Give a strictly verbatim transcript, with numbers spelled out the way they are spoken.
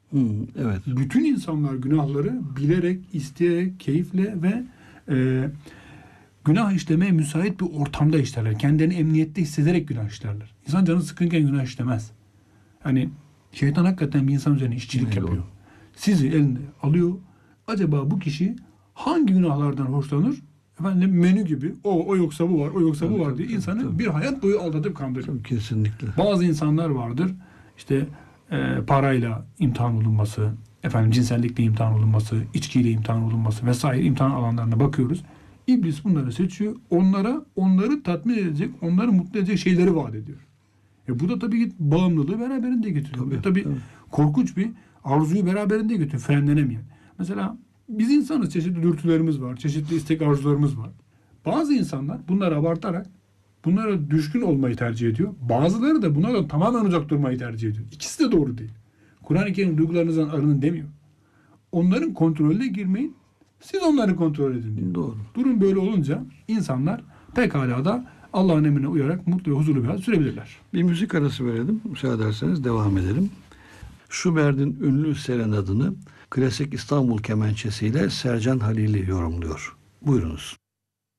Hmm, evet. Bütün insanlar günahları bilerek, isteyerek, keyifle ve e, günah işlemeye müsait bir ortamda işlerler. Kendilerini emniyette hissederek günah işlerler. İnsan canı sıkınken günah işlemez. Hani şeytan hakikaten bir insan üzerine işçilik Evet, yapıyor. doğru. Sizi elinde alıyor. Acaba bu kişi hangi günahlardan hoşlanır? Efendim menü gibi. O, o yoksa bu var, o yoksa Tabii, bu var tabii, diye tabii, insanı tabii. bir hayat boyu aldatıp kandırıyor. Tabii, kesinlikle. Bazı insanlar vardır. İşte e, parayla imtihan olunması, efendim cinsellikle imtihan olunması, içkiyle imtihan olunması vesaire imtihan alanlarına bakıyoruz. İblis bunları seçiyor. Onlara onları tatmin edecek, onları mutlu edecek şeyleri vaat ediyor. E bu da tabii ki bağımlılığı beraberinde getiriyor. Tabii, Tabii, tabii tabii. korkunç bir arzuyu beraberinde getiriyor. Frenlenemeyen. Mesela biz insanız, çeşitli dürtülerimiz var, çeşitli istek arzularımız var. Bazı insanlar bunları abartarak bunlara düşkün olmayı tercih ediyor. Bazıları da bunlardan tamamen uzak durmayı tercih ediyor. İkisi de doğru değil. Kur'an-ı Kerim duygularınızdan arının demiyor. Onların kontrolüne girmeyin. Siz onları kontrol edin diyor. Doğru. Durum böyle olunca insanlar pekala da Allah'ın emrine uyarak mutlu ve huzurlu bir hayat sürebilirler. Bir müzik arası verelim. Müsaade ederseniz devam edelim. Schubert'in ünlü serenadını klasik İstanbul kemençesiyle Sercan Halili yorumluyor. Buyurunuz.